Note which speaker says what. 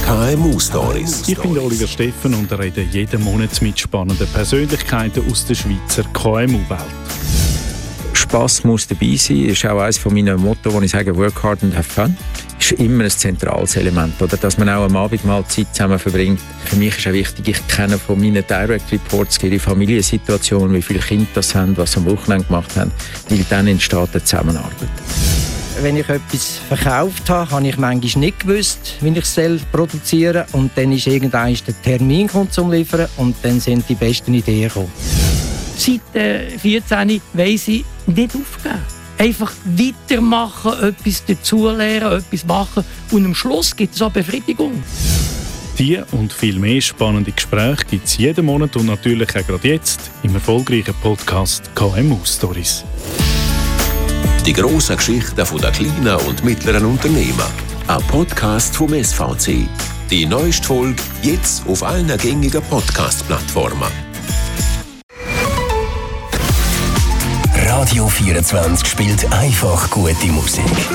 Speaker 1: KMU-Stories.
Speaker 2: Ich bin Oliver Steffen und rede jeden Monat mit spannenden Persönlichkeiten aus der Schweizer KMU-Welt.
Speaker 3: Spass muss dabei sein, ist auch eines von meinen Motto, wo ich sage, work hard and have fun. Ist immer ein zentrales Element, oder? Dass man auch am Abend mal Zeit zusammen verbringt. Für mich ist auch wichtig, ich kenne von meinen Direct Reports ihre Familiensituation, wie viele Kinder das haben, was sie am Wochenende gemacht haben, weil dann entsteht eine Zusammenarbeit.
Speaker 4: Wenn ich etwas verkauft habe, habe ich manchmal nicht gewusst, wie ich es produzieren soll. Und dann ist irgendwann der Termin zum Liefern und dann sind die besten Ideen gekommen.
Speaker 5: Seit 14 weiss ich, nicht aufgeben. Einfach weitermachen, etwas dazulernen, etwas machen. Und am Schluss gibt es auch Befriedigung.
Speaker 2: Die und viel mehr spannende Gespräche gibt es jeden Monat und natürlich auch gerade jetzt im erfolgreichen Podcast KMU Stories.
Speaker 1: Die grossen Geschichten der kleinen und mittleren Unternehmen. Ein Podcast vom SVC. Die neueste Folge jetzt auf allen gängigen Podcast-Plattformen.
Speaker 6: Radio 24 spielt einfach gute Musik.